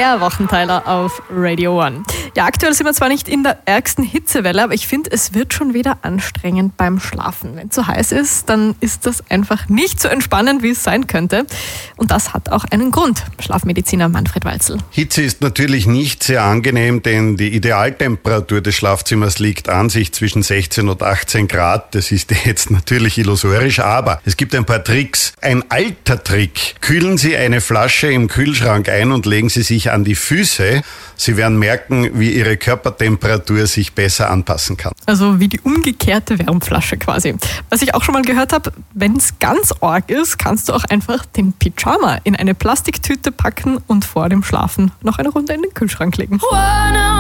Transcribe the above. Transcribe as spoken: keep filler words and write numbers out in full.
der Wochenteiler auf Radio One. Ja, aktuell sind wir zwar nicht in der ärgsten Hitzewelle, aber ich finde, es wird schon wieder anstrengend beim Schlafen. Wenn es zu heiß ist, dann ist das einfach nicht so entspannend, wie es sein könnte. Und das hat auch einen Grund. Schlafmediziner Manfred Walzl. Hitze ist natürlich nicht sehr angenehm, denn die Idealtemperatur des Schlafzimmers liegt an sich zwischen sechzehn und achtzehn Grad. Das ist jetzt natürlich illusorisch, aber es gibt ein paar Tricks. Ein alter Trick. Kühlen Sie eine Flasche im Kühlschrank ein und legen Sie sich an die Füße. Sie werden merken, wie Ihre Körpertemperatur sich besser anpassen kann. Also wie die umgekehrte Wärmflasche quasi. Was ich auch schon mal gehört habe, wenn es ganz arg ist, kannst du auch einfach den Pyjama in eine Plastiktüte packen und vor dem Schlafen noch eine Runde in den Kühlschrank legen.